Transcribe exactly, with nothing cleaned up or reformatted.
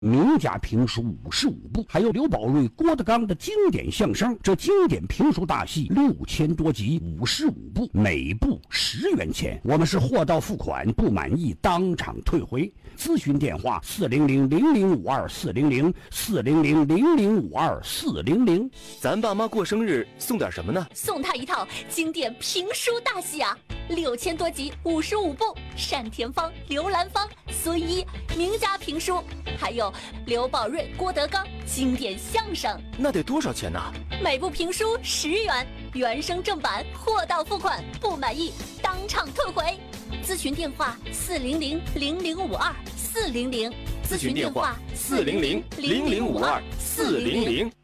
名家评书五十五部，还有刘宝瑞、郭德纲的经典相声。这经典评书大戏六千多集，五十五部，每部十元钱。我们是货到付款，不满意当场退回。咨询电话：四零零零零五二四零零四零零零零五二四零零。 咱爸妈过生日送点什么呢？ 送他一套经典评书大戏啊，六千多集，五十五部，单田芳、刘兰芳、孙一名家评书，还有刘宝瑞、郭德纲经典相声。 那得多少钱呢？ 每部评书十元，原声正版，货到付款，不满意当场退回。咨询电话：四零零零零五二四零零。 咨询电话：四零零零零五二四零零。